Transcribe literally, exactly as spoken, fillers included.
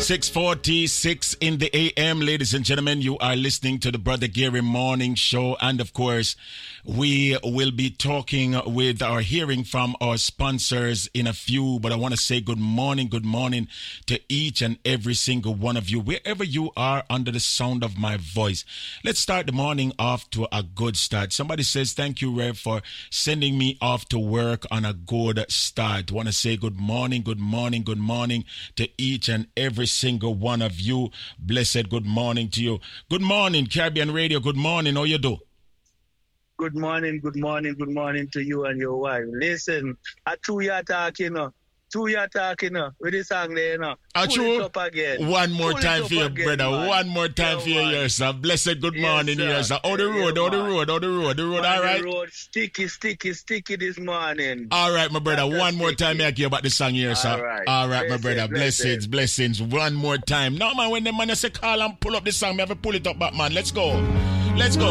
six forty-six in the A M, ladies and gentlemen. You are listening to the Brother Gary Morning Show. And of course, we will be talking with or hearing from our sponsors in a few. But I want to say good morning, good morning to each and every single one of you, wherever you are under the sound of my voice. Let's start the morning off to a good start. Somebody says, thank you, Rev, for sending me off to work on a good start. I want to say good morning, good morning, good morning to each and every single one of you. Blessed good morning to you. Good morning, Caribbean Radio. Good morning. How you do? Good morning, good morning, good morning to you and your wife. Listen, a two year talking, you know. Two year talking, you know, with this song there, you know. A Pull true? it up again. One more Pull time for you, again, brother. Man. One more time yeah, for you, yes, sir. Blessed good yes, morning, sir. yes, sir. How the road, yeah, how the road, how the road, the road, man, all right? The road sticky, sticky, sticky this morning. All right, my brother. That's One more sticky. time, I hear about the song here, sir. All right, all right my blessings, brother. Blessings, blessings. One more time. Now, man, when the man say call and pull up the song, me have to pull it up back, man. Let's go. Let's go.